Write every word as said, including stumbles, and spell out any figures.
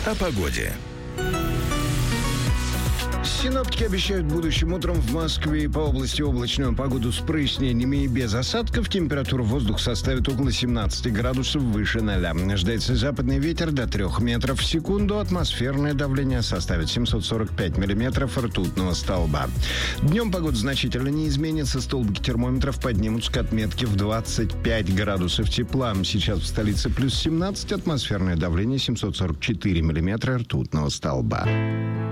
О погоде. Синоптики обещают будущим утром в Москве и по области облачную погоду с прояснениями и без осадков. Температура воздуха составит около семнадцати градусов выше ноля. Ждается западный ветер до трёх метров в секунду. Атмосферное давление составит семьсот сорок пять миллиметров ртутного столба. Днем погода значительно не изменится. Столбики термометров поднимутся к отметке в двадцать пять градусов тепла. Сейчас в столице плюс семнадцать. Атмосферное давление семьсот сорок четыре миллиметра ртутного столба.